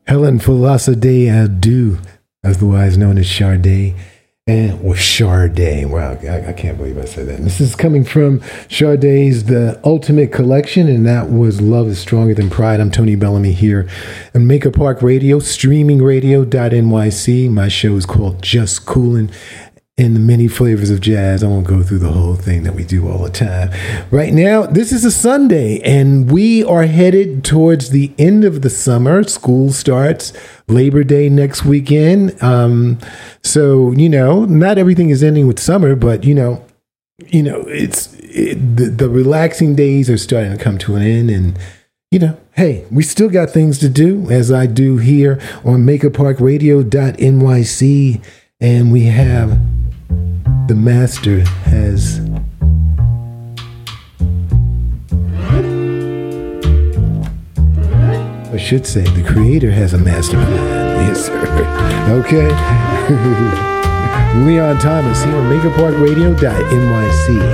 Helen Philosophe Adu, otherwise known as Sade. Or Sade. Wow, I can't believe I said that. This is coming from Sade's The Ultimate Collection, and that was Love is Stronger Than Pride. I'm Tony Bellamy here on Maker Park Radio, streamingradio.nyc. My show is called Just Coolin'. In the many flavors of jazz. I won't go through the whole thing that we do all the time. Right now, this is a Sunday, and we are headed towards the end of the summer. School starts Labor Day next weekend. So, not everything is ending with summer, but, the relaxing days are starting to come to an end, and, hey, we still got things to do, as I do here on makerparkradio.nyc, and we have... The master has I should say the creator has a master plan. Yes, sir. Okay. Leon Thomas here on MakerParkRadio.nyc.